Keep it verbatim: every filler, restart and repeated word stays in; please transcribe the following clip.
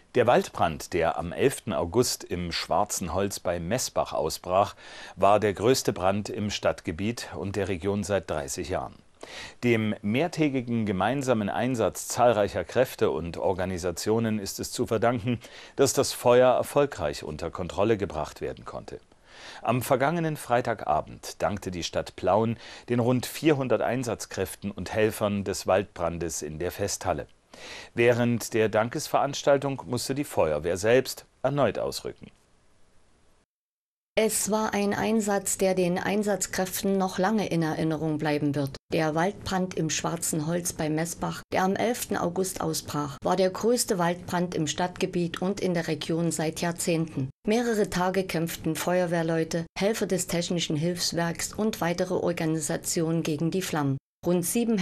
Der Waldbrand, der am elften August im Schwarzen Holz bei Messbach ausbrach, war der größte Brand im Stadtgebiet und der Region seit dreißig Jahren. Dem mehrtägigen gemeinsamen Einsatz zahlreicher Kräfte und Organisationen ist es zu verdanken, dass das Feuer erfolgreich unter Kontrolle gebracht werden konnte. Am vergangenen Freitagabend dankte die Stadt Plauen den rund vierhundert Einsatzkräften und Helfern des Waldbrandes in der Festhalle. Während der Dankesveranstaltung musste die Feuerwehr selbst erneut ausrücken. Es war ein Einsatz, der den Einsatzkräften noch lange in Erinnerung bleiben wird. Der Waldbrand im Schwarzen Holz bei Messbach, der am elften August ausbrach, war der größte Waldbrand im Stadtgebiet und in der Region seit Jahrzehnten. Mehrere Tage kämpften Feuerwehrleute, Helfer des Technischen Hilfswerks und weitere Organisationen gegen die Flammen. Rund sieben